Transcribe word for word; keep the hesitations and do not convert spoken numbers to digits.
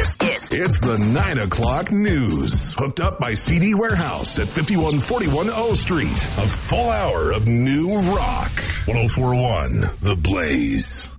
This is It's the nine o'clock news. Hooked up by C D Warehouse at fifty-one forty-one O Street. A full hour of new rock. one oh four point one The Blaze.